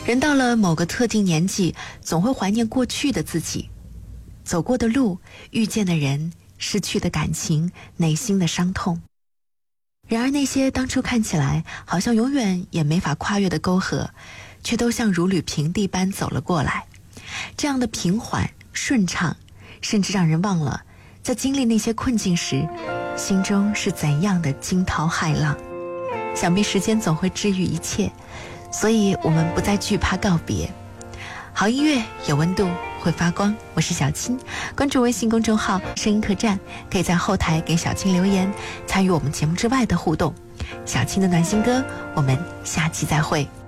人到了某个特定年纪，总会怀念过去的自己，走过的路，遇见的人，失去的感情，内心的伤痛。然而那些当初看起来好像永远也没法跨越的沟壑，却都像如履平地般走了过来。这样的平缓顺畅，甚至让人忘了在经历那些困境时，心中是怎样的惊涛骇浪。想必时间总会治愈一切，所以我们不再惧怕告别。好音乐有温度，会发光。我是小青，关注微信公众号声音客栈，可以在后台给小青留言，参与我们节目之外的互动。小青的暖心歌，我们下期再会。